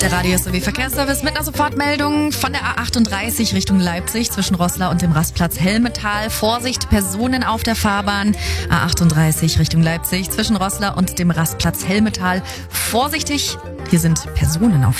Der Radio SW Verkehrsservice mit einer Sofortmeldung von der A38 Richtung Leipzig zwischen Roßla und dem Rastplatz Helmetal. Vorsicht, Personen auf der Fahrbahn. A38 Richtung Leipzig zwischen Roßla und dem Rastplatz Helmetal. Vorsichtig, hier sind Personen auf